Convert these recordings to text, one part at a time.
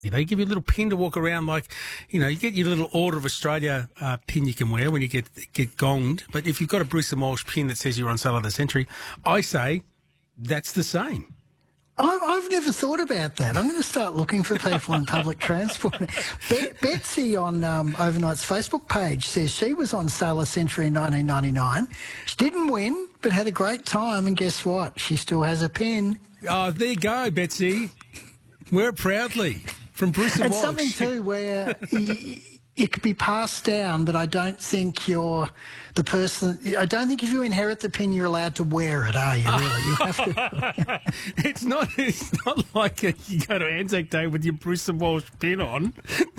They give you a little pin to walk around like, you get your little Order of Australia pin you can wear when you get gonged. But if you've got a Bruce and Walsh pin that says you're on Sale of the Century, I say that's the same. I've never thought about that. I'm going to start looking for people on public transport. Betsy on Overnight's Facebook page says she was on Sale of Century in 1999. She didn't win, but had a great time. And guess what? She still has a pin. Oh, there you go, Betsy. Wear it proudly. From Bruce and Walsh. Something too where it could be passed down, but I don't think you're the person. I don't think if you inherit the pin, you're allowed to wear it, are you? Really, you have to. It's not like you go to Anzac Day with your Bruce and Walsh pin on.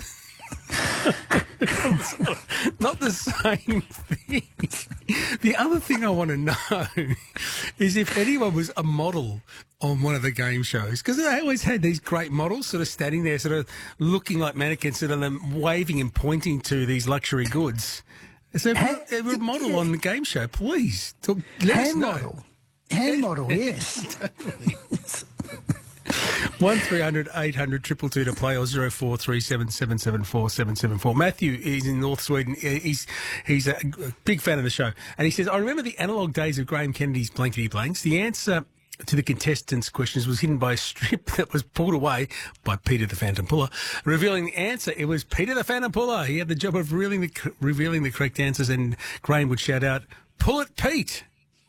Not the same thing. The other thing I want to know is if anyone was a model on one of the game shows, because they always had these great models sort of standing there, sort of looking like mannequins, sort of them waving and pointing to these luxury goods. So if they were a model on the game show, please let us know. Hand model, yes. 1300 800 222 to play or 0437 774 774. Matthew is in North Sweden. He's a big fan of the show. And he says, I remember the analogue days of Graham Kennedy's blankety blanks. The answer to the contestants' questions was hidden by a strip that was pulled away by Peter the Phantom Puller. Revealing the answer, it was Peter the Phantom Puller. He had the job of revealing the correct answers, and Graham would shout out, "Pull it, Pete!"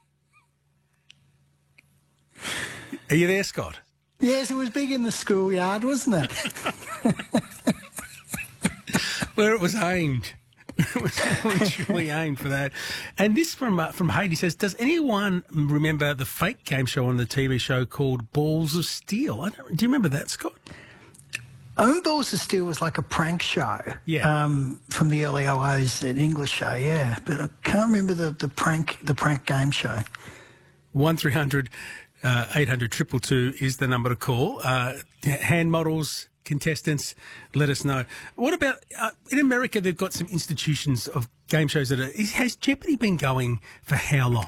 Are you there, Scott? Yes, it was big in the schoolyard, wasn't it? Where it was aimed. It was literally aimed for that. And this from Heidi says, does anyone remember the fake game show on the TV show called Balls of Steel? Do you remember that, Scott? Balls of Steel was like a prank show. Yeah. From the early OOs, an English show, yeah. But I can't remember the prank game show. 1300 800 222 is the number to call. Hand models, contestants, let us know. What about in America? They've got some institutions of game shows that has Jeopardy been going for how long?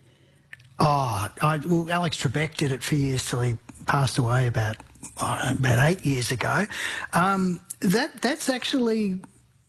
Well, Alex Trebek did it for years till he passed away about 8 years ago. That's actually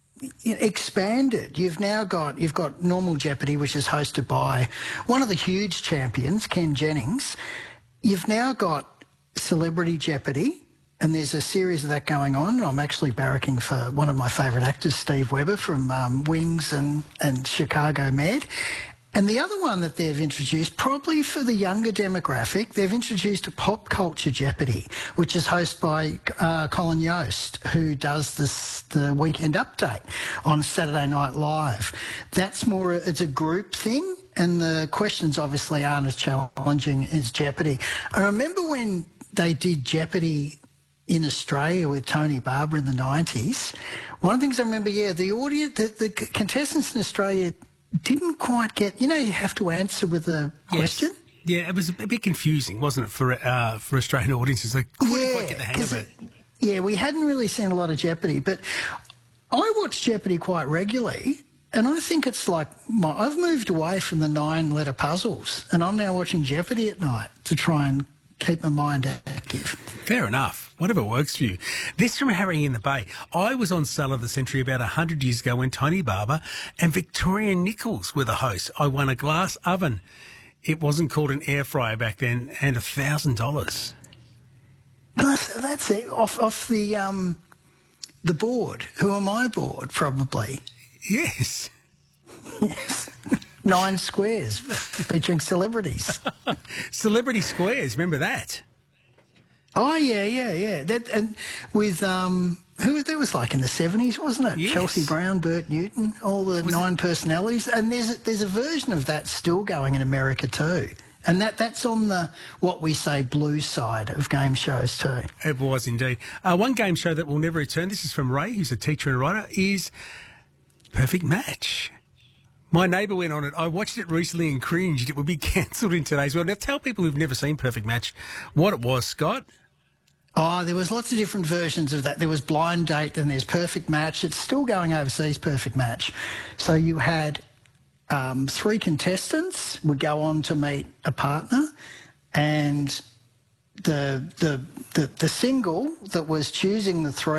expanded. You've got normal Jeopardy, which is hosted by one of the huge champions, Ken Jennings. You've now got Celebrity Jeopardy, and there's a series of that going on. I'm actually barracking for one of my favourite actors, Steve Webber from Wings and Chicago Med. And the other one that they've introduced, probably for the younger demographic, they've introduced a Pop Culture Jeopardy, which is hosted by Colin Yost, who does the Weekend Update on Saturday Night Live. It's a group thing, and the questions obviously aren't as challenging as Jeopardy. I remember when they did Jeopardy in Australia with Tony Barber in the 90s. One of the things I remember, the audience, the contestants in Australia didn't quite get, you have to answer with a question. Yeah, it was a bit confusing, wasn't it, for Australian audiences? They couldn't quite get the hang of it. Yeah, we hadn't really seen a lot of Jeopardy, but I watch Jeopardy quite regularly, and I think it's like I've moved away from the 9-letter puzzles, and I'm now watching Jeopardy at night to try and keep my mind active. Fair enough. Whatever works for you. This from Harry in the Bay. I was on Sale of the Century about 100 years ago when Tony Barber and Victoria Nichols were the hosts. I won a glass oven. It wasn't called an air fryer back then, and $1,000. That's it. Off the board. Who am I board, probably? Yes. Yes. 9 squares featuring celebrities. Celebrity Squares, remember that? Oh, yeah. That, and with, who that was like in the 70s, wasn't it? Yes. Chelsea Brown, Bert Newton, all the 9 personalities. And there's a version of that still going in America too. And that's on the, what we say, blue side of game shows too. It was indeed. One game show that will never return, this is from Ray, who's a teacher and writer, is Perfect Match. My neighbour went on it. I watched it recently and cringed. It would be cancelled in today's world. Now, tell people who've never seen Perfect Match what it was, Scott. Oh, there was lots of different versions of that. There was Blind Date and there's Perfect Match. It's still going overseas, Perfect Match. So you had 3 contestants would go on to meet a partner, and the single that was choosing the three